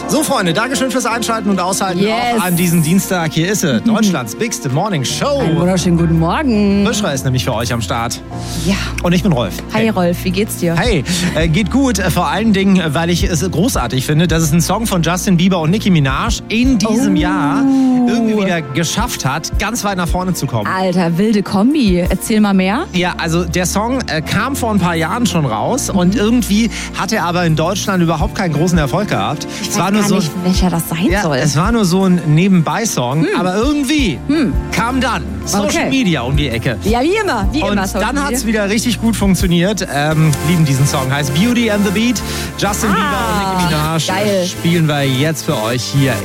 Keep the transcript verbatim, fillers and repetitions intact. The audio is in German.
So, Freunde, Dankeschön fürs Einschalten und Aushalten Yes. auch an diesem Dienstag. Hier ist sie, Deutschlands Bigste Morning Show. Einen wunderschönen guten Morgen. Buschra ist nämlich für euch am Start. Ja. Und ich bin Rolf. Hi Hey. Rolf, wie geht's dir? Hey, äh, geht gut. Äh, vor allen Dingen, weil ich es großartig finde, dass es ein Song von Justin Bieber und Nicki Minaj in diesem Oh. Jahr irgendwie wieder geschafft hat, ganz weit nach vorne zu kommen. Alter, wilde Kombi. Erzähl mal mehr. Ja, also der Song äh, kam vor ein paar Jahren schon raus und irgendwie hat er aber in Deutschland überhaupt keinen großen Erfolg gehabt. Ich es weiß war nur gar so, nicht, welcher das sein ja, soll. es war nur so ein Nebenbei-Song, aber irgendwie kam dann Social Okay. Media um die Ecke. Ja, wie immer. Wie Und immer. Social dann hat es Media. wieder richtig gut funktioniert. Ähm, lieben diesen Song. Heißt Beauty and the Beat. Justin Ah, Bieber und Nicki Minaj geil. spielen wir jetzt für euch hier